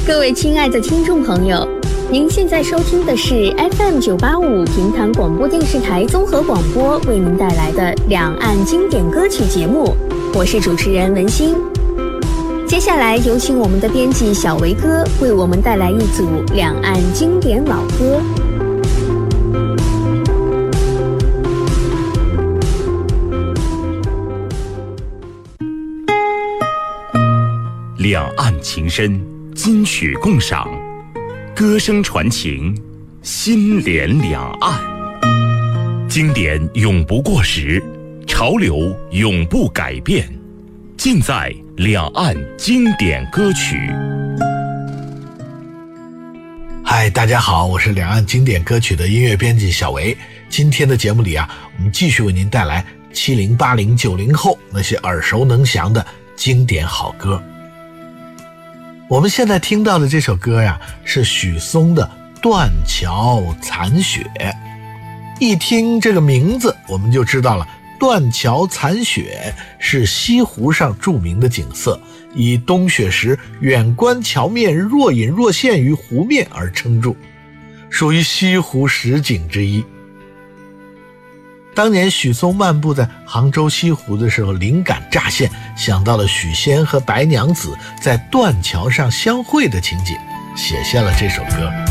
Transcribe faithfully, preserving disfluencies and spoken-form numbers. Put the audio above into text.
各位亲爱的听众朋友，您现在收听的是 F M 九八五平潭广播电视台综合广播为您带来的两岸经典歌曲节目，我是主持人文心。接下来有请我们的编辑小维哥为我们带来一组两岸经典老歌。 两岸情深，金曲共赏，歌声传情，心连两岸。经典永不过时，潮流永不改变，尽在两岸经典歌曲。 嗨，大家好，我是两岸经典歌曲的音乐编辑小维。今天的节目里啊，我们继续为您带来七零八零九零后那些耳熟能详的经典好歌。我们现在听到的这首歌呀，是许嵩的《断桥残雪》。一听这个名字，我们就知道了，断桥残雪是西湖上著名的景色，以冬雪时远观桥面若隐若现于湖面而称著，属于西湖十景之一。当年许嵩漫步在杭州西湖的时候，灵感乍现，想到了许仙和白娘子在断桥上相会的情景，写下了这首歌。